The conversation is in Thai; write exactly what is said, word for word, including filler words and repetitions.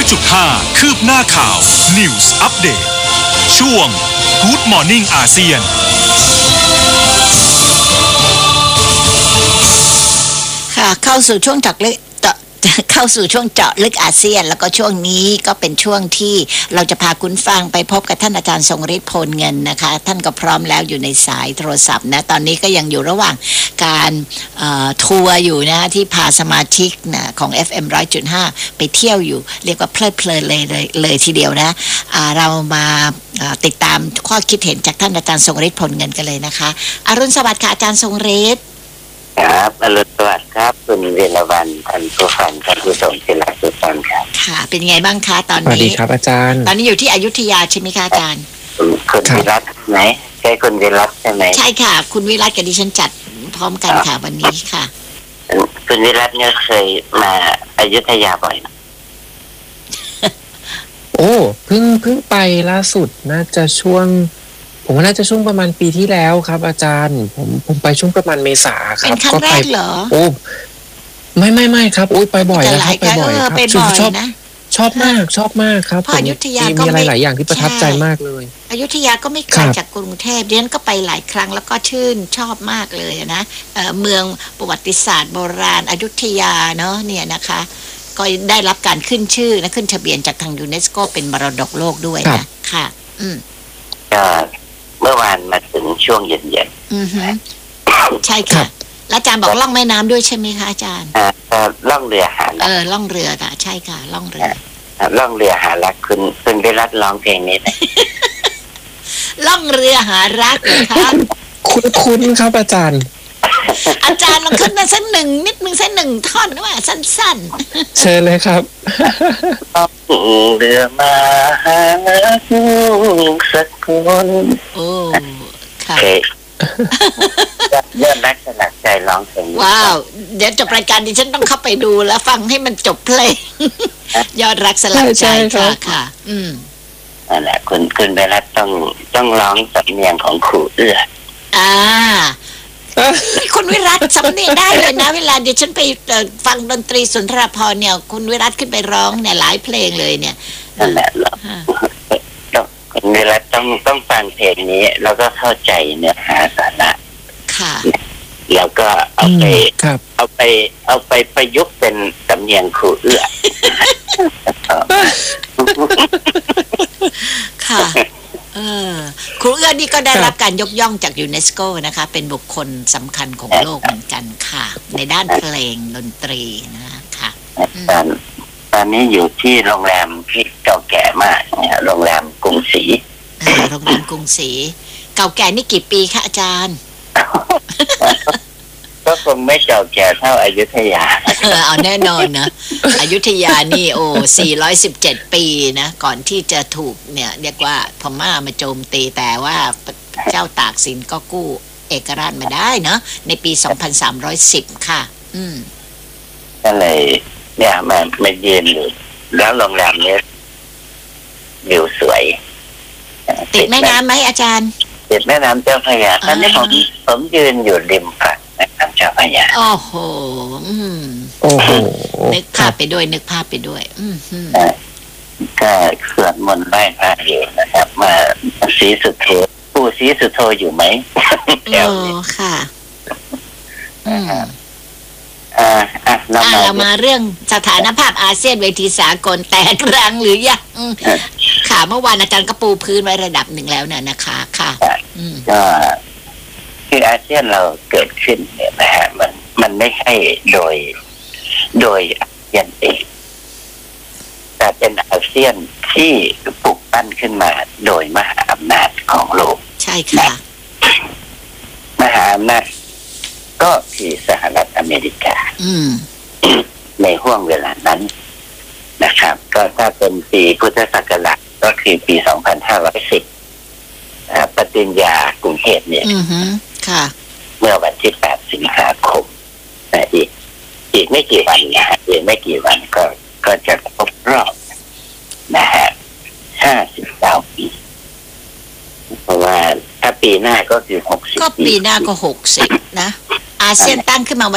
อยจุดห้า คืบหน้าข่าว News Update ช่วง Good Morning อาเซียนค่ะเข้าสู่ช่วงจักเล็กเข้าสู่ช่วงเจาะลึกอาเซียนแล้วก็ช่วงนี้ก็เป็นช่วงที่เราจะพาคุณฟังไปพบกับท่านอาจารย์ทรงฤทธิ์โพลเงินนะคะท่านก็พร้อมแล้วอยู่ในสายโทรศัพท์นะตอนนี้ก็ยังอยู่ระหว่างการทัวร์อยู่นะที่พาสมาชิกนะของ เอฟ เอ็ม หนึ่งร้อยจุดห้า ไปเที่ยวอยู่เรียกว่าเพลิดเพลินเลยเลยเลยทีเดียวนะเรามาติดตามข้อคิดเห็นจากท่านอาจารย์ทรงฤทธิ์โพลเงินกันเลยนะคะอรุณสวัสดิ์ค่ะอาจารย์ทรงฤทธิ์ครับอรุณสวัสดิ์ครับคุณเวรวันท่านผู้ฟังท่านผู้ชมที่รักทุกท่านครับค่ะเป็นไงบ้างคะตอนนี้สวัสดีครับอาจารย์ตอนนี้อยู่ที่อยุธยาใช่ไหมคะอาจารย์คุณวิรัตไหมใช่คุณวิรัตใช่ไหมใช่ค่ะคุณวิรัตกับดิฉันจัดพร้อมกันค่ะวันนี้ค่ะคุณวิรัตเนี่ยเคยมาอยุธยาบ่อยนะโอ้เพิ่งเพิ่งไปล่าสุดน่าจะช่วงผมว่าน่าจะช่วงประมาณปีที่แล้วครับอาจารย์ผมผมไปช่วงประมาณเมษาครับก็ไปเหรอโอ้ไม่ไม่ไม่ครับโอ้ยไปบ่อยนะครับไปบ่อยครับชอบชอบมากชอบมากครับผมอยุธยาก็มีอะไรหลายอย่างที่ประทับใจมากเลยอยุธยาก็ไม่ไกลจากกรุงเทพเรียนก็ไปหลายครั้งแล้วก็ชื่นชอบมากเลยนะเอ่อเมืองประวัติศาสตร์โบราณอยุธยาเนาะเนี่ยนะคะก็ได้รับการขึ้นชื่อและขึ้นทะเบียนจากทางยูเนสโกเป็นมรดกโลกด้วยนะค่ะอืมก็เมื่อวานมาถึงช่วงเย็นๆอือฮึใช่ค่ะแล้วอาจารย์บอกล่องแม่น้ำด้วยใช่ไหมคะอาจารย์อ่าล่องเรือหาเออล่องเรือค่ะใช่ค่ะล่องเรือล่องเรือหารักคุณคุณไปรัดร้องเพลงนี้ไหมล่องเรือหารักเหรอคะคุณคุณครับอาจารย์อาจารย์ลองขึ้นมาสักหนึ่งนิดนึงสักหนึ่งท่อนว่าสั้นๆเชิญเลยครับล่องเรือมาหาสักคนโอ้ค่ะยอดรักสลักใจร้องเพลงว้าวเดี๋ยวจบรายการดิฉันต้องเข้าไปดูแล้วฟังให้มันจบเพลงยอดรักสลักใจค่ะค่ะอืมนั่นแหละคุณคุณไปรัดต้องต้องร้องสำเนียงของครูเอื้ออ่าคุณวิรัตสำเนียงได้เลยนะเวลาเดี๋ยวฉันไปฟังดนตรีสุนทรภรณ์เนี่ยคุณวิรัตขึ้นไปร้องเนี่ยหลายเพลงเลยเนี่ยนั่นแหละคุณวิรัตต้องต้องฟังเพลงนี้แล้วก็เข้าใจเนื้อหาสาระค่ะแล้วก็เอาไปเอาไปเอาไปประยุกต์เป็นสำเนียงครูเอื้อค่ะเออครูเอื้อนี่ก็ได้รับการยกย่องจากยูเนสโกนะคะเป็นบุคคลสำคัญของโลกเหมือนกันค่ะในด้านเพลงดนตรีนะคะค่ะตอนตอนนี้อยู่ที่โรงแรมที่เก่าแก่มากเนี่ยโรงแรมกรุงศรีโรงแรมกรุงศรีเก่าแก่นี่กี่ปีคะอาจารย์ก็คงไม่เก่าแก่เท่าอยุธยาเออเอาแน่นอนนะอยุธยานี่โอ้สี่ร้อยสิบเจ็ดปีนะก่อนที่จะถูกเนี่ยเรียกว่าพม่ามาโจมตีแต่ว่าเจ้าตากสินก็กู้เอกราชมาได้เนาะในปีสองพันสามร้อยสิบค่ะอืมก็เลยเนี่ยมามาเยือนอยู่แล้วโรงแรมนี้วิวสวยติดแม่น้ำไหมอาจารย์ติดแม่น้ำเจ้าพระยาตอนนี้ผมผมยืนอยู่ริมฝั่งแม่น้ำเจ้าพระยาโอ้โหโอ้โหนึกภาพไปด้วยนึกภาพไปด้วยอืมก็สวดมนต์ไหว้พระอยู่นะครับมาศรีสุโธปู่ศรีสุโธอยู่ไหมโอ้ค่ะอืมอ่าอ่ะเรามาเรามาเรื่องสถานภาพอาเซียนเวทีสากลแตกรังหรือยังค่ะเมื่อวานอาจารย์ก็ปูพื้นไว้ระดับหนึ่งแล้วเนี่ยนะคะค่ะก็คืออาเซียนเราเกิดขึ้นเนี่ยนะฮะมันมันไม่ใช่โดยโดยอาเซียนเองแต่เป็นอาเซียนที่ปลุกปั้นขึ้นมาโดยมหาอำนาจของโลกใช่ค่ะมหาอำนาจก็คือสหรัฐอเมริกาในห่วงเวลานั้นนะครับก็ถ้าเป็นปีพุทธศักราชก็คือปีสองพันห้าร้อยสิบปฏิญญากรุงเทพเนี่ยเมื่อวันที่แปดสิงหาคมนะอีกอีกไม่กี่วันนะฮะอีกไม่กี่วันก็ก็จะครบรอบนะฮะห้าสิบเก้าปีเพราะว่าถ้าปีหน้าก็คือหกสิบก็ปีหน้าก็หกสิบนะอาเซียนตั้งขึ้นมา